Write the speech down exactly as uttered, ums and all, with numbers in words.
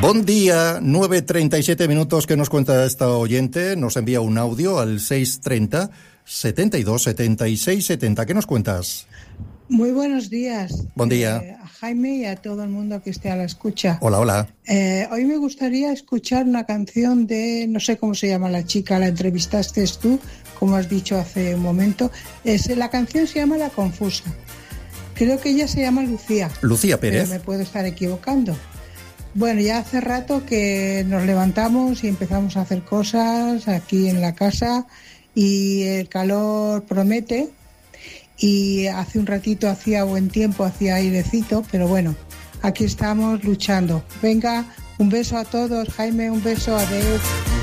Buen día, nueve treinta y siete minutos. ¿Qué nos cuenta esta oyente? Nos envía un audio al seis treinta, setenta y dos, setenta y seis, setenta. ¿Qué nos cuentas? Muy buenos días. Buen día. Eh, a Jaime y a todo el mundo que esté a la escucha. Hola, hola. Eh, hoy me gustaría escuchar una canción de, no sé cómo se llama la chica, la entrevistaste tú, como has dicho hace un momento. Es, la canción se llama La Confusa. Creo que ella se llama Lucía. Lucía Pérez. Pero me puedo estar equivocando. Bueno, ya hace rato que nos levantamos y empezamos a hacer cosas aquí en la casa y el calor promete y hace un ratito hacía buen tiempo, hacía airecito, pero bueno, aquí estamos luchando. Venga, un beso a todos, Jaime, un beso, adiós.